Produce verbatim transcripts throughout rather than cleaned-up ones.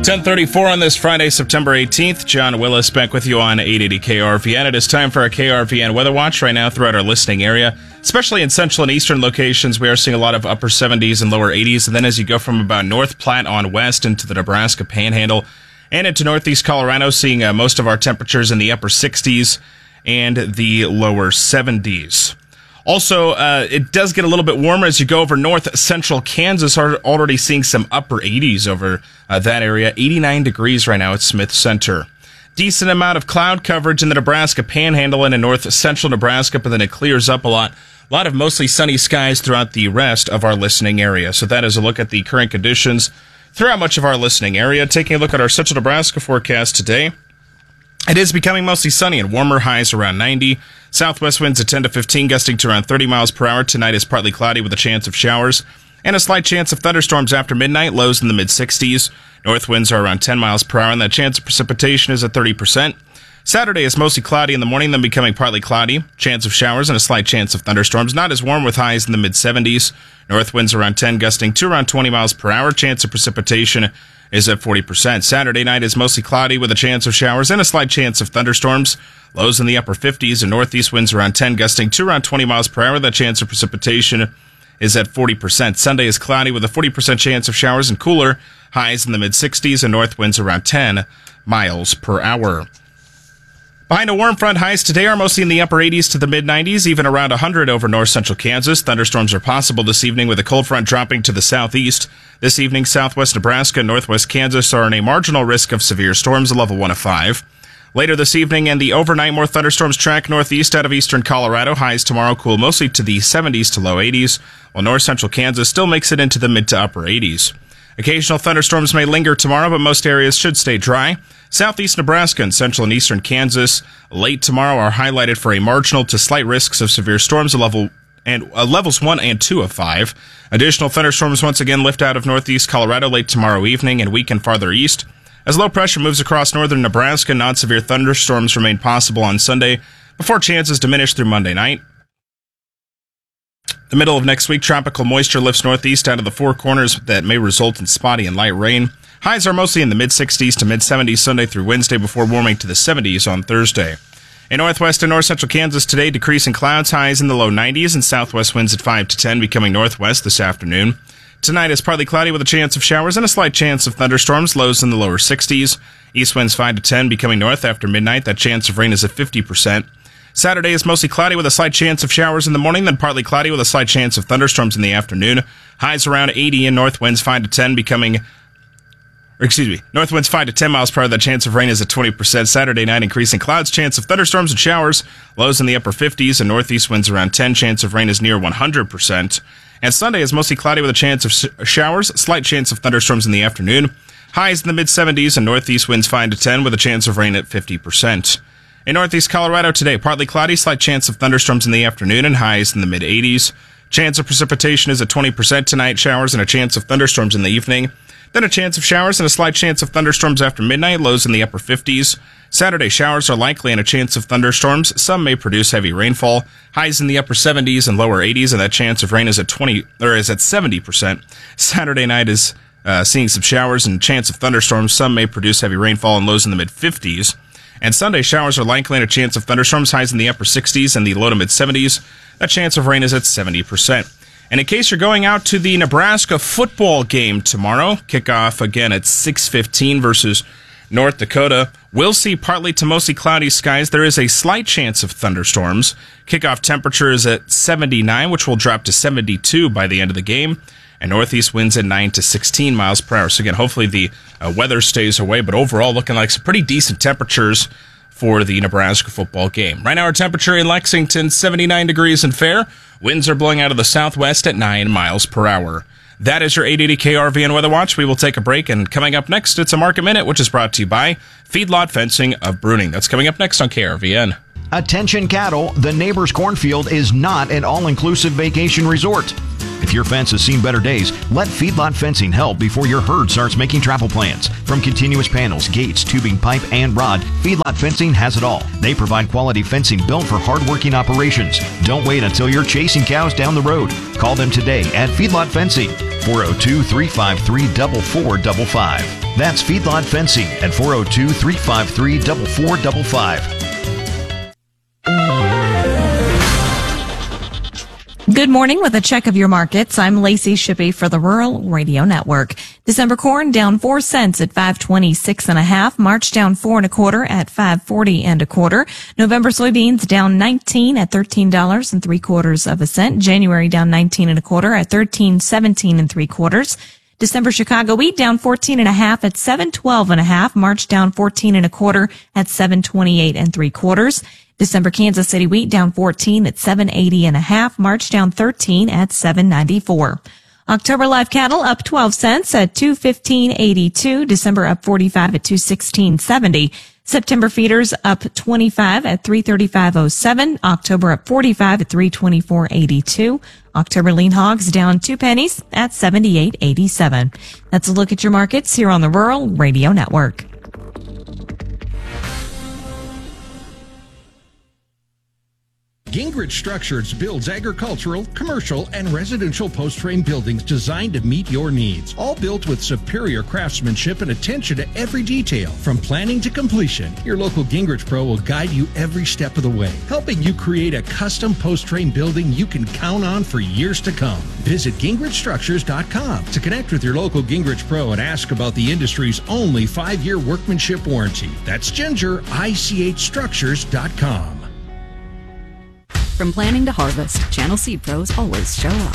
ten thirty-four on this Friday, September eighteenth. John Willis back with you on eight eighty K R V N. It is time for a K R V N Weather Watch right now throughout our listening area. Especially in central and eastern locations, we are seeing a lot of upper seventies and lower eighties. And then as you go from about North Platte on west into the Nebraska Panhandle and into northeast Colorado, seeing uh, most of our temperatures in the upper sixties and the lower seventies. Also, uh, it does get a little bit warmer as you go over north central Kansas. Are already seeing some upper eighties over uh, that area. eighty-nine degrees right now at Smith Center. Decent amount of cloud coverage in the Nebraska Panhandle and in north central Nebraska, but then it clears up a lot. A lot of mostly sunny skies throughout the rest of our listening area. So that is a look at the current conditions throughout much of our listening area. Taking a look at our central Nebraska forecast today. It is becoming mostly sunny and warmer, highs around ninety. Southwest winds at ten to fifteen, gusting to around thirty miles per hour. Tonight is partly cloudy with a chance of showers and a slight chance of thunderstorms after midnight, lows in the mid-sixties. North winds are around ten miles per hour, and that chance of precipitation is at thirty percent. Saturday is mostly cloudy in the morning, then becoming partly cloudy. Chance of showers and a slight chance of thunderstorms. Not as warm with highs in the mid-seventies. North winds around ten, gusting to around twenty miles per hour. Chance of precipitation is at forty percent. Saturday night is mostly cloudy with a chance of showers and a slight chance of thunderstorms. Lows in the upper fifties and northeast winds around ten, gusting to around twenty miles per hour. That chance of precipitation is at forty percent. Sunday is cloudy with a forty percent chance of showers and cooler. Highs in the mid-sixties and north winds around ten miles per hour. Behind a warm front, highs today are mostly in the upper eighties to the mid-nineties, even around one hundred over north central Kansas. Thunderstorms are possible this evening with a cold front dropping to the southeast. This evening, southwest Nebraska and northwest Kansas are in a marginal risk of severe storms, a level one of five. Later this evening and the overnight, more thunderstorms track northeast out of eastern Colorado. Highs tomorrow cool mostly to the seventies to low eighties, while north central Kansas still makes it into the mid to upper eighties. Occasional thunderstorms may linger tomorrow, but most areas should stay dry. Southeast Nebraska and central and eastern Kansas late tomorrow are highlighted for a marginal to slight risks of severe storms, a level and uh, levels one and two of five. Additional thunderstorms once again lift out of northeast Colorado late tomorrow evening and weaken farther east. As low pressure moves across northern Nebraska, non-severe thunderstorms remain possible on Sunday before chances diminish through Monday night. The middle of next week, tropical moisture lifts northeast out of the four corners that may result in spotty and light rain. Highs are mostly in the mid-sixties to mid-seventies Sunday through Wednesday before warming to the seventies on Thursday. In northwest and north central Kansas today, decreasing clouds, highs in the low nineties, and southwest winds at five to ten, becoming northwest this afternoon. Tonight is partly cloudy with a chance of showers and a slight chance of thunderstorms, lows in the lower sixties. East winds five to ten, becoming north after midnight. That chance of rain is at fifty percent. Saturday is mostly cloudy with a slight chance of showers in the morning, then partly cloudy with a slight chance of thunderstorms in the afternoon. Highs around eighty and north winds five to ten, becoming Or excuse me, north winds five to ten miles per hour. The chance of rain is at twenty percent. Saturday night, increasing clouds, chance of thunderstorms and showers. Lows in the upper fifties and northeast winds around ten. Chance of rain is near one hundred percent. And Sunday is mostly cloudy with a chance of showers, slight chance of thunderstorms in the afternoon. Highs in the mid-seventies and northeast winds five to ten with a chance of rain at fifty percent. In northeast Colorado today, partly cloudy, slight chance of thunderstorms in the afternoon and highs in the mid-eighties. Chance of precipitation is at twenty percent tonight, showers and a chance of thunderstorms in the evening. Then a chance of showers and a slight chance of thunderstorms after midnight, lows in the upper fifties. Saturday, showers are likely and a chance of thunderstorms. Some may produce heavy rainfall. Highs in the upper seventies and lower eighties, and that chance of rain is at twenty or is at seventy percent. Saturday night is uh, seeing some showers and chance of thunderstorms. Some may produce heavy rainfall and lows in the mid-fifties. And Sunday, showers are likely and a chance of thunderstorms. Highs in the upper sixties and the low to mid-seventies. That chance of rain is at seventy percent. And in case you're going out to the Nebraska football game tomorrow, kickoff again at six fifteen versus North Dakota, we'll see partly to mostly cloudy skies. There is a slight chance of thunderstorms. Kickoff temperature is at seventy-nine, which will drop to seventy-two by the end of the game. And northeast winds at nine to sixteen miles per hour. So again, hopefully the uh, weather stays away, but overall looking like some pretty decent temperatures for the Nebraska football game. Right now our temperature in Lexington, seventy-nine degrees and fair. Winds are blowing out of the southwest at nine miles per hour. That is your eight eighty K R V N Weather Watch. We will take a break, and coming up next, it's a Market Minute, which is brought to you by Feedlot Fencing of Bruning. That's coming up next on K R V N. Attention cattle, the neighbor's cornfield is not an all-inclusive vacation resort. If your fence has seen better days, let Feedlot Fencing help before your herd starts making travel plans. From continuous panels, gates, tubing, pipe, and rod, Feedlot Fencing has it all. They provide quality fencing built for hard-working operations. Don't wait until you're chasing cows down the road. Call them today at Feedlot Fencing, four oh two, three five three, four four five five. That's Feedlot Fencing at four oh two, three five three, four four five five. Good morning with a check of your markets. I'm Lacey Shippey for the Rural Radio Network. December corn down four cents at five twenty-six and a half. March down four and a quarter at five forty and a quarter. November soybeans down nineteen at thirteen dollars and three quarters of a cent. January down nineteen and a quarter at thirteen seventeen and three quarters. December Chicago wheat down fourteen and a half at seven twelve and a half. March down fourteen and a quarter at seven twenty-eight and three quarters. December Kansas City wheat down fourteen at seven eighty and a half. March down thirteen at seven ninety-four. October live cattle up twelve cents at two fifteen eighty-two. December up forty-five at two sixteen seventy. September feeders up twenty-five at three thirty-five oh seven. October up forty-five at three twenty-four eighty-two. October lean hogs down two pennies at seventy-eight eighty-seven. That's a look at your markets here on the Rural Radio Network. Gingrich Structures builds agricultural, commercial, and residential post-frame buildings designed to meet your needs. All built with superior craftsmanship and attention to every detail. From planning to completion, your local Gingrich Pro will guide you every step of the way, helping you create a custom post-frame building you can count on for years to come. Visit Gingrich Structures dot com to connect with your local Gingrich Pro and ask about the industry's only five-year workmanship warranty. That's Ginger, I C H Structures dot com. From planning to harvest, Channel Seed Pros always show up.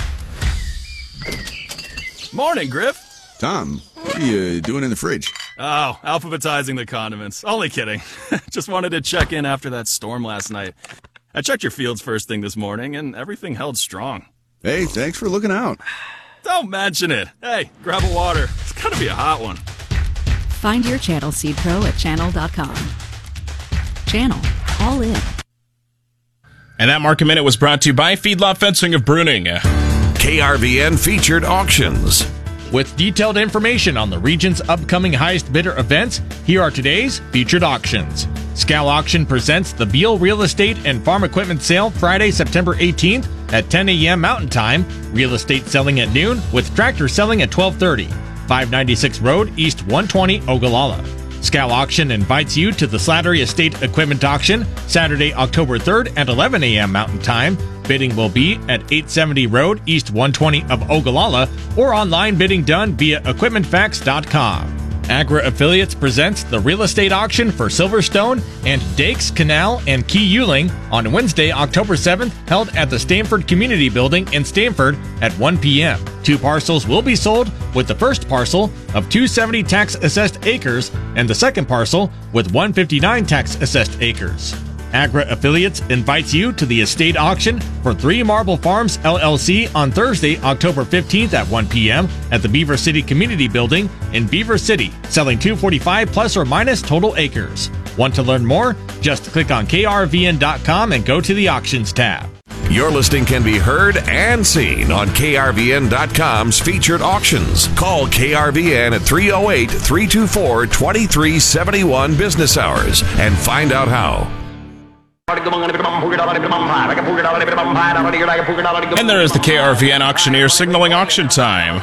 Morning, Griff. Tom, what are you doing in the fridge? Oh, alphabetizing the condiments. Only kidding. Just wanted to check in after that storm last night. I checked your fields first thing this morning, and everything held strong. Hey, thanks for looking out. Don't mention it. Hey, grab a water. It's gotta be a hot one. Find your Channel Seed Pro at channel dot com. Channel, all in. And that Market Minute was brought to you by Feedlot Fencing of Bruning. K R V N Featured Auctions. With detailed information on the region's upcoming highest bidder events, here are today's featured auctions. Scal Auction presents the Beal Real Estate and Farm Equipment Sale Friday, September eighteenth at ten a.m. Mountain Time. Real estate selling at noon with tractor selling at twelve thirty. five ninety-six Road, East one twenty, Ogallala. Scal Auction invites you to the Slattery Estate Equipment Auction Saturday, October third at eleven a.m. Mountain Time. Bidding will be at eight seventy Road, East one twenty of Ogallala, or online bidding done via equipment facts dot com. Agra Affiliates presents the real estate auction for Silverstone and Dakes, Canal, and Key Yuling on Wednesday, October seventh, held at the Stamford Community Building in Stamford at one p.m. Two parcels will be sold, with the first parcel of two hundred seventy tax-assessed acres and the second parcel with one hundred fifty-nine tax-assessed acres. Agra Affiliates invites you to the estate auction for Three Marble Farms, L L C on Thursday, October fifteenth at one p.m. at the Beaver City Community Building in Beaver City, selling two hundred forty-five plus or minus total acres. Want to learn more? Just click on K R V N dot com and go to the Auctions tab. Your listing can be heard and seen on K R V N dot com's Featured Auctions. Call K R V N at three oh eight, three two four, two three seven one business hours and find out how. And there is the K R V N auctioneer signaling auction time.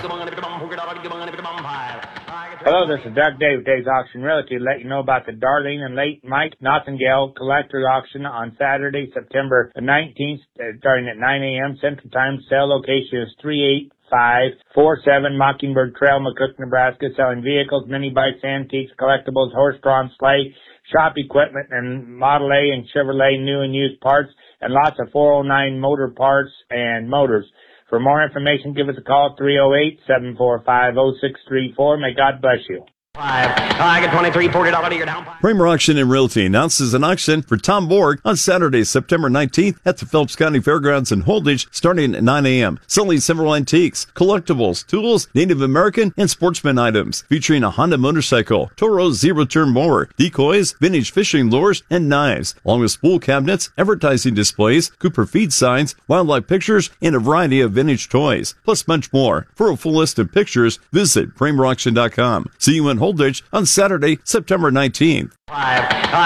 Hello, this is Doug Day with Dave's Auction Realty to let you know about the Darlene and Late Mike Nothingale Collector Auction on Saturday, September nineteenth, starting at nine a.m. Central Time. Sale location is three eight five four seven Mockingbird Trail, McCook, Nebraska, selling vehicles, mini bikes, antiques, collectibles, horse-drawn sleigh, shop equipment, and Model A and Chevrolet new and used parts, and lots of four oh nine motor parts and motors. For more information, give us a call at three oh eight, seven four five, oh six three four. May God bless you. I get twenty-three, forty dollars you're down. Kramer Auction and Realty announces an auction for Tom Borg on Saturday, September nineteenth at the Phillips County Fairgrounds in Holditch, starting at nine a.m. Selling several antiques, collectibles, tools, Native American, and sportsman items, featuring a Honda motorcycle, Toro zero-turn mower, decoys, vintage fishing lures, and knives, along with spool cabinets, advertising displays, Cooper feed signs, wildlife pictures, and a variety of vintage toys, plus much more. For a full list of pictures, visit Kramer Auction dot com. See you in Holditch on Saturday, September nineteenth. Five.